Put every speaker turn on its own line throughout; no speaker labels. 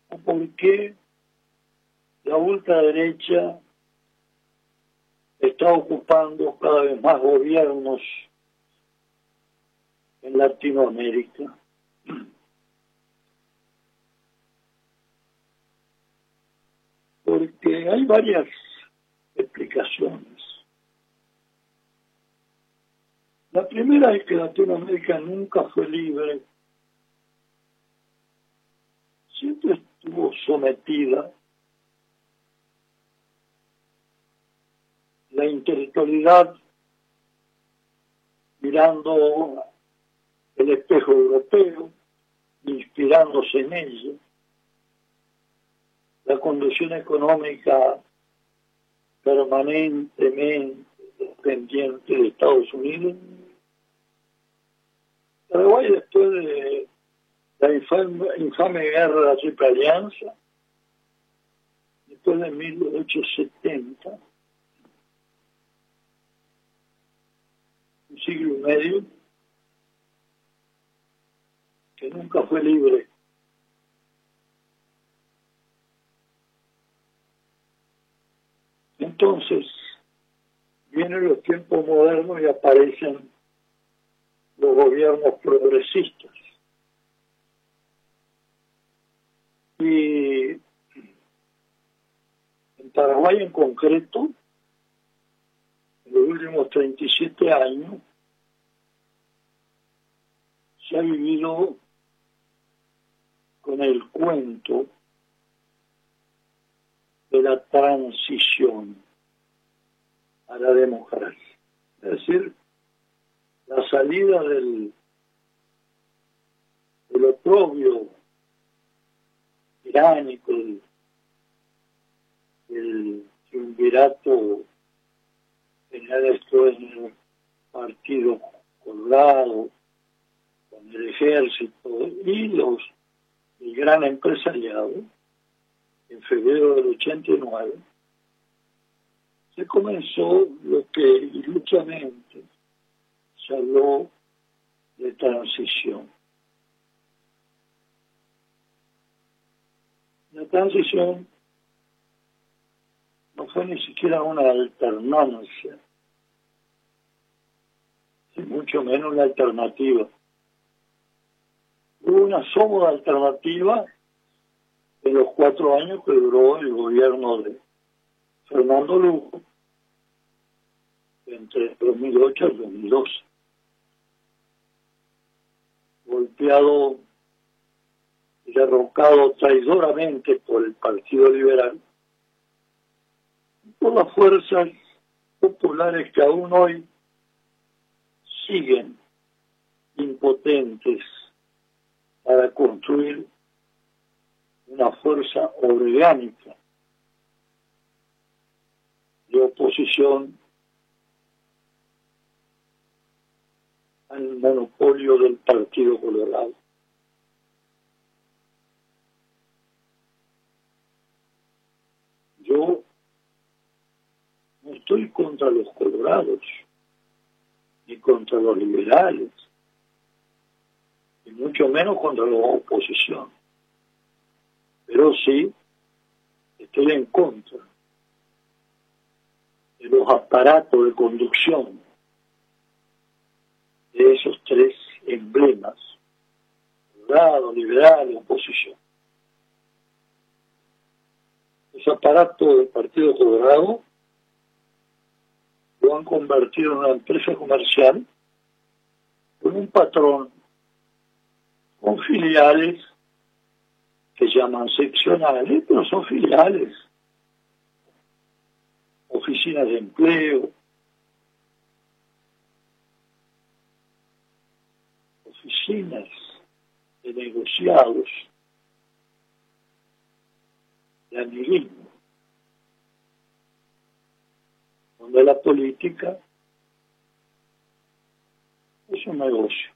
o por qué la ultraderecha está ocupando cada vez más gobiernos en Latinoamérica. Porque hay varias explicaciones. La primera es que Latinoamérica nunca fue libre, siempre estuvo sometida. La intelectualidad mirando el espejo europeo, inspirándose en ello. La conducción económica permanentemente dependiente de Estados Unidos. Paraguay, después de la infame guerra de la Triple Alianza, después de 1870, un siglo y medio, que nunca fue libre. Entonces, vienen los tiempos modernos y aparecen los gobiernos progresistas. Y en Paraguay en concreto, en los últimos 37 años, se ha vivido con el cuento de la transición a la democracia. Es decir, la salida del oprobio tiránico, del triunvirato tenía esto en el Partido Colorado, con el ejército y el gran empresariado. En febrero del 89 se comenzó lo que ilusamente se habló de transición. La transición no fue ni siquiera una alternancia, y mucho menos la alternativa. Hubo una sola alternativa en los 4 años que duró el gobierno de Fernando Lugo, entre 2008 y 2012. Golpeado y derrocado traidoramente por el Partido Liberal, por las fuerzas populares que aún hoy siguen impotentes para construir una fuerza orgánica de oposición al monopolio del Partido Colorado. Yo no estoy contra los colorados, ni contra los liberales, y mucho menos contra la oposición. Pero sí estoy en contra de los aparatos de conducción de esos 3 emblemas, Colorado, liberal y oposición. Ese aparato del Partido Colorado lo han convertido en una empresa comercial con un patrón, con filiales que llaman seccionales, pero son filiales, oficinas de empleo, oficinas de negociados, de amiguismo, donde la política es un negocio.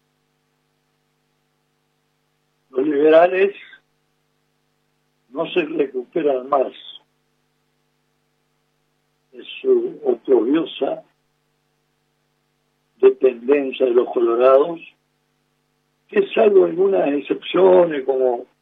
Los liberales no se recuperan más de su oprobiosa dependencia de los colorados, que salvo algunas excepciones como